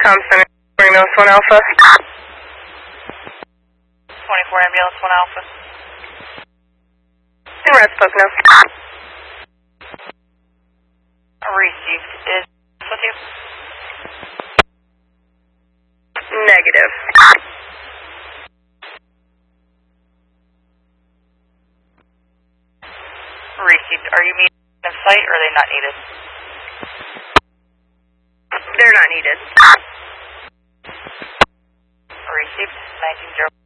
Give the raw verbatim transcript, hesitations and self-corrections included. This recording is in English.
Com Center, Ambulance one Alpha. twenty-four Ambulance one Alpha. In Red Pocono. Received. Is with you? Negative. Received. Are you meeting in sight or are they not needed? They're not needed. Received. nineteen zero.